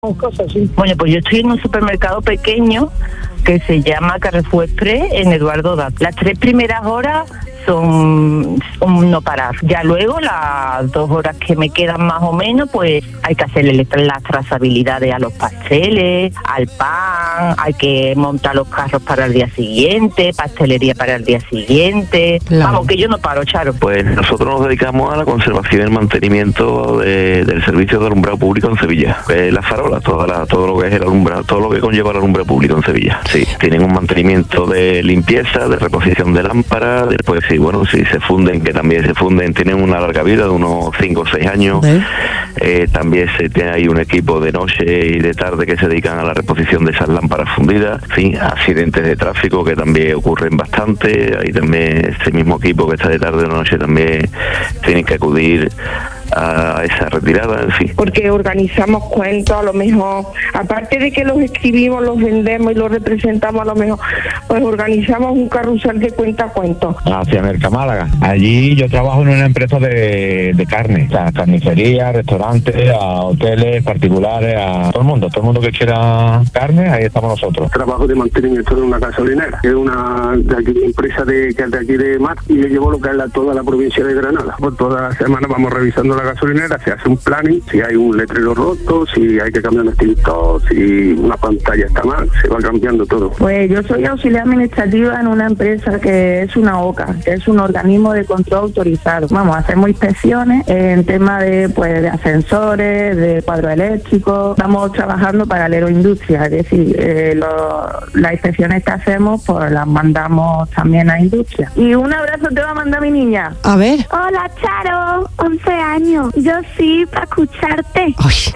Cosas así. Bueno, pues yo estoy en un supermercado pequeño que se llama Carrefour Express en Eduardo Dat. Las 3 primeras horas son un no parar. Ya luego las 2 horas que me quedan más o menos, pues hay que hacerle las trazabilidades a los pasteles, al pan, hay que montar los carros para el día siguiente, pastelería para el día siguiente. Claro. Vamos, que yo no paro, Charo. Pues nosotros nos dedicamos a la conservación y el mantenimiento del servicio de alumbrado público en Sevilla. Las farolas, todo lo que es el alumbrado, todo lo que conlleva el alumbrado público en Sevilla. Sí, tienen un mantenimiento de limpieza, de reposición de lámparas, después sí, bueno, si se funden, que también se funden, tienen una larga vida de unos 5 o 6 años. También hay un equipo de noche y de tarde que se dedican a la reposición de esas lámparas fundidas. Sí, accidentes de tráfico que también ocurren bastante. Ahí también ese mismo equipo que está de tarde o de noche también tienen que acudir a esa retirada, en fin. Porque organizamos cuentos, a lo mejor, aparte de que los escribimos, los vendemos y los representamos, a lo mejor, pues organizamos un carrusel de cuentacuentos. Hacia Mercamálaga. Allí yo trabajo en una empresa de carne, o sea, carnicería, restaurantes, a hoteles particulares, a todo el mundo que quiera carne, ahí estamos nosotros. Trabajo de mantenimiento de una gasolinera, que es una empresa que es de aquí de Mar, y yo llevo lo que es toda la provincia de Granada. Pues toda la semana vamos revisando la gasolinera, se hace un planning, si hay un letrero roto, si hay que cambiar un extintor, si una pantalla está mal, se va cambiando todo. Pues yo soy auxiliar administrativa en una empresa que es una OCA, que es un organismo de control autorizado. Vamos, hacemos inspecciones en tema de ascensores, de cuadros eléctricos. Estamos trabajando para la aeroindustria, es decir, las inspecciones que hacemos pues las mandamos también a industria. Y un abrazo te va a mandar mi niña. A ver. Hola, Charo, 11 años. Yo sí, para escucharte.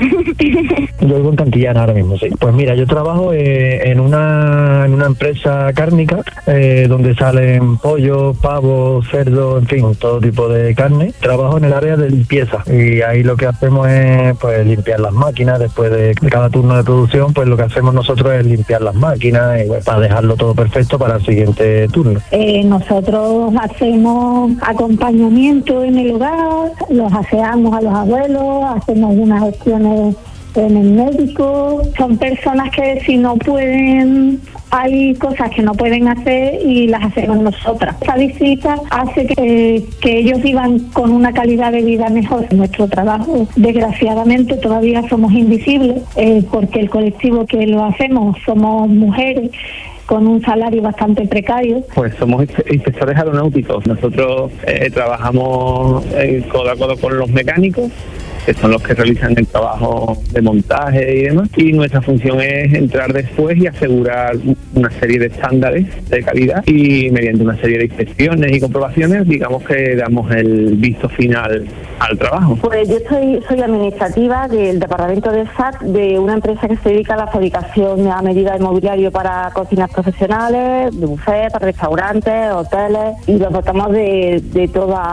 Yo vivo en Cantillana ahora mismo, sí. Pues mira, yo trabajo en una empresa cárnica donde salen pollo, pavo, cerdo, en fin, todo tipo de carne. Trabajo en el área de limpieza y ahí lo que hacemos es pues limpiar las máquinas. Después de cada turno de producción, pues lo que hacemos nosotros es limpiar las máquinas y, pues, para dejarlo todo perfecto para el siguiente turno. Nosotros hacemos acompañamiento en el hogar, los aseamos a los abuelos, hacemos algunas gestiones en el médico. Son personas que si no pueden, hay cosas que no pueden hacer y las hacemos nosotras. Esta visita hace que ellos vivan con una calidad de vida mejor. Nuestro trabajo, desgraciadamente, todavía somos invisibles porque el colectivo que lo hacemos somos mujeres con un salario bastante precario. Pues somos inspectores aeronáuticos. Nosotros trabajamos codo a codo con los mecánicos, que son los que realizan el trabajo de montaje y demás, y nuestra función es entrar después y asegurar una serie de estándares de calidad, y mediante una serie de inspecciones y comprobaciones, digamos que damos el visto final al trabajo. Pues yo soy administrativa del departamento de SAT de una empresa que se dedica a la fabricación a medida de mobiliario para cocinas profesionales, de buffet, para restaurantes, hoteles, y nos dotamos de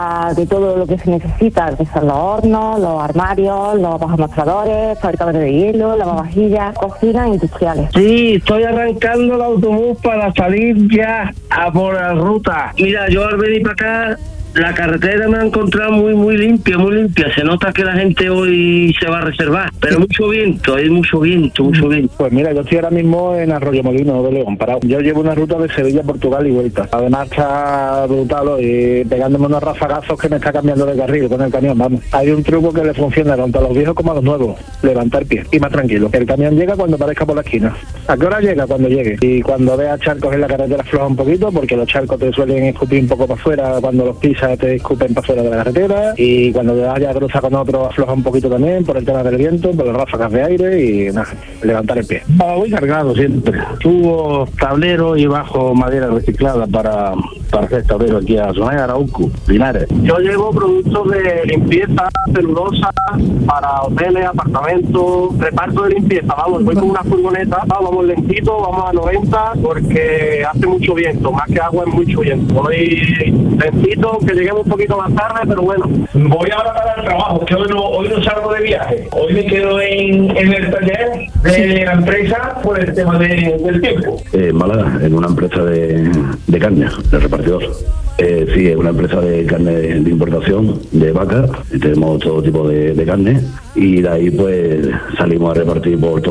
todo lo que se necesita, que son los hornos, los armarios, los bajamostradores, fabricadores de hielo, lavavajillas, cocinas industriales. Sí, estoy arrancando el autobús para salir ya a por la ruta. Mira, yo al venir para acá, la carretera me ha encontrado muy limpia. Se nota que la gente hoy se va a reservar, pero hay mucho viento. Pues mira, yo estoy ahora mismo en Arroyomolinos de León, parado. Yo llevo una ruta de Sevilla a Portugal y vuelta. Además está brutal y pegándome unos rafagazos que me está cambiando de carril con el camión, vamos. Hay un truco que le funciona tanto a los viejos como a los nuevos: levantar pie y más tranquilo. El camión llega cuando aparezca por la esquina. ¿A qué hora llega? Cuando llegue. Y cuando veas charcos en la carretera, afloja un poquito, porque los charcos te suelen escupir un poco para afuera cuando los pisas, te escupen para fuera de la carretera, y cuando te vayas a cruzar con otro afloja un poquito también por el tema del viento, por las ráfagas de aire, y nada, levantar el pie. Voy cargado siempre. Tubo, tablero y bajo madera reciclada para hacer tablero aquí a Sonaya, Arauco, Linares. Yo llevo productos de limpieza, celulosa, para hoteles, apartamentos, reparto de limpieza, vamos, voy con una furgoneta, vamos lentito, vamos a 90, porque hace mucho viento, más que agua es mucho viento. Voy lentito, que que lleguemos un poquito más tarde, pero bueno. Voy ahora para el trabajo, que hoy no salgo de viaje. Hoy me quedo en el taller de la empresa por el tema del tiempo. En Málaga, en una empresa de carne, de repartidor. Sí, es una empresa de carne de importación, de vaca. Tenemos todo tipo de carne y de ahí pues salimos a repartir por todo